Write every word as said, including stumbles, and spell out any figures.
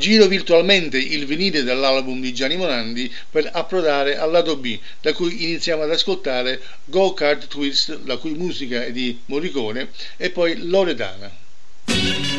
Giro virtualmente il vinile dell'album di Gianni Morandi per approdare al lato B, da cui iniziamo ad ascoltare Go Kart Twist, la cui musica è di Morricone, e poi Loredana.